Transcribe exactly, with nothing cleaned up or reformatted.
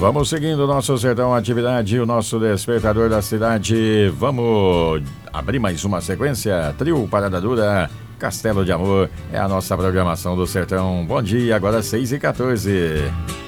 Vamos seguindo o nosso Sertão Atividade, o nosso despertador da cidade. Vamos abrir mais uma sequência. Trio Parada Dura, Castelo de Amor, é a nossa programação do Sertão. Bom dia, agora seis e quatorze.